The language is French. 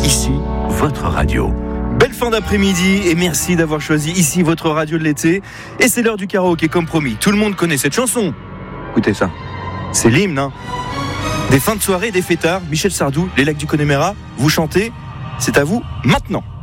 Ici, votre radio. Belle fin d'après-midi et merci d'avoir choisi ici votre radio de l'été. Et c'est l'heure du karaoké comme promis. Tout le monde connaît cette chanson. Écoutez ça. C'est l'hymne, hein. Des fins de soirée, des fêtards, Michel Sardou, les lacs du Connemara, vous chantez. C'est à vous maintenant.